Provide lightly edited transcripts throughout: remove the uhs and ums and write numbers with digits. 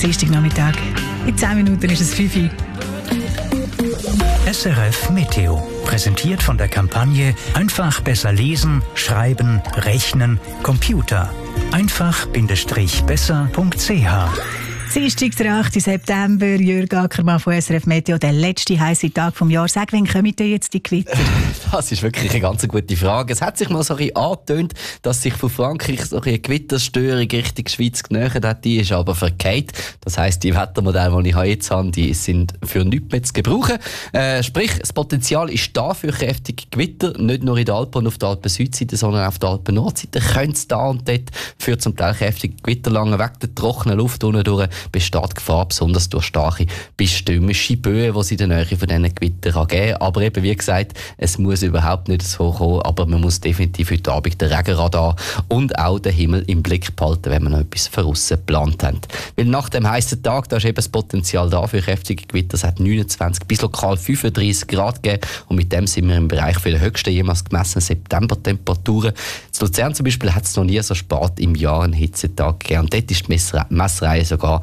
Dienstagnachmittag. In 10 Minuten ist es 5 Uhr. SRF Meteo. Präsentiert von der Kampagne Einfach besser lesen, schreiben, rechnen, Computer. einfach-besser.ch. Dienstag, der 8. September, Jürg Ackermann von SRF Meteo, der letzte heiße Tag des Jahres. Sag, wann kommen denn jetzt die Gewitter? Das ist wirklich eine ganz gute Frage. Es hat sich mal so ein bisschen angetönt, dass sich von Frankreich so eine Gewitterstörung Richtung Schweiz genähert hat. Die ist aber verkehrt. Das heisst, die Wettermodelle, die ich jetzt habe, die sind für nichts mehr zu gebrauchen. Sprich, das Potenzial ist da für kräftige Gewitter. Nicht nur in den Alpen und auf der Alpen-Südseite, sondern auf der Alpen-Nordseite könnte es da und dort für zum Teil kräftige Gewitterlangen weg der trockenen Luft unten durch besteht Gefahr, besonders durch starke bis stürmische Böen, die es in der Nähe von diesen Gewittern geben kann. Aber eben, wie gesagt, es muss überhaupt nicht so kommen, aber man muss definitiv heute Abend den Regenradar und auch den Himmel im Blick behalten, wenn man noch etwas von aussen geplant hat. Weil nach dem heißen Tag, da ist eben das Potenzial da für kräftige Gewitter. Es hat 29 bis lokal 35 Grad gegeben und mit dem sind wir im Bereich für die höchsten jemals gemessenen Septembertemperaturen. In Luzern zum Beispiel hat es noch nie so spät im Jahr einen Hitzetag gegeben und dort ist die Messreihe sogar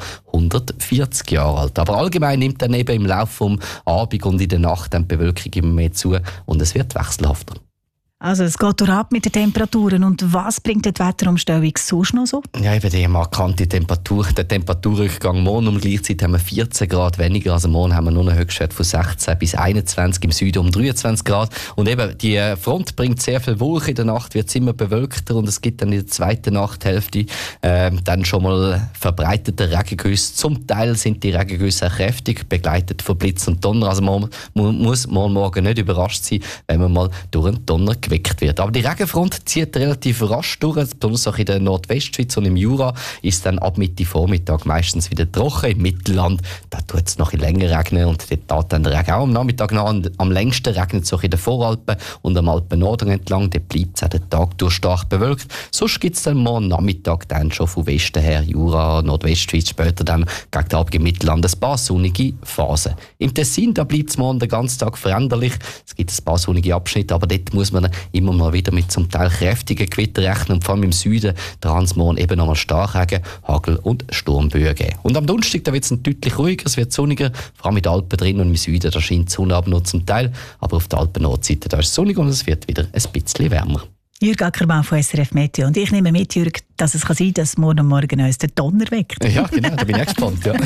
140 Jahre alt. Aber allgemein nimmt dann eben im Laufe des Abends und in der Nacht dann die Bewölkung immer mehr zu und es wird wechselhafter. Also es geht ab mit den Temperaturen. Und was bringt die Wetterumstellung sonst noch so? Ja, eben die markante Temperatur. Der Temperaturrückgang morgen um gleichzeitig haben wir 14 Grad weniger. Also morgen haben wir nur einen Höchstwert von 16 bis 21, im Süden um 23 Grad. Und eben die Front bringt sehr viel Wolken. In der Nacht wird es immer bewölkter und es gibt dann in der zweiten Nachthälfte dann schon mal verbreitete Regengüsse. Zum Teil sind die Regengüsse auch kräftig, begleitet von Blitz und Donner. Also man muss morgen nicht überrascht sein, wenn man mal durch einen Donner geweckt wird. Aber die Regenfront zieht relativ rasch durch, besonders auch in der Nordwestschweiz und im Jura ist dann ab Mitte Vormittag meistens wieder trocken. Im Mittelland, da tut es noch ein bisschen länger regnen und dort geht dann der Regen auch am Nachmittag nach. Am längsten regnet es auch in den Voralpen und am Alpennorden entlang. Dort bleibt es auch den Tag durch stark bewölkt. Sonst gibt es dann morgen Nachmittag dann schon von Westen her, Jura, Nordwestschweiz, später dann gegen den Abend im Mittelland ein paar sonnige Phasen. Im Tessin, da bleibt es morgen den ganzen Tag veränderlich. Es gibt ein paar sonnige Abschnitte, aber dort muss man immer mal wieder mit zum Teil kräftigen Gewitter rechnen und vor allem im Süden dran es morgen eben nochmal Starkregen, Hagel und Sturmböen geben. Und am Donnerstag wird es deutlich ruhiger, es wird sonniger, vor allem in den Alpen drin und im Süden, da scheint die Sonne aber noch zum Teil, aber auf der Alpen-Nordseite da ist es sonnig und es wird wieder ein bisschen wärmer. Jürg Ackermann von SRF Meteo. Und ich nehme mit, Jürg, dass es sein kann, dass morgen uns der Donner weckt. Ja, genau, da bin ich gespannt. Ja.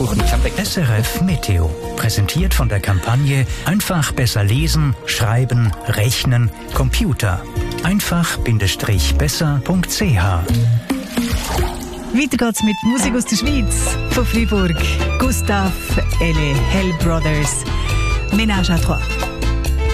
SRF Meteo. Präsentiert von der Kampagne Einfach besser lesen, schreiben, rechnen, Computer. einfach-besser.ch. Weiter geht's mit Musik aus der Schweiz. Von Freiburg. Gustav, Elle, Hell Brothers. Ménage à trois.